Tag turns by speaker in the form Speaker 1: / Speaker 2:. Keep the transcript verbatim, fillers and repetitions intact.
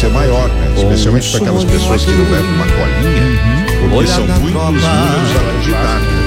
Speaker 1: ser maior, né? Especialmente para aquelas pessoas que não levam uma colinha, porque são muitos números a digitar.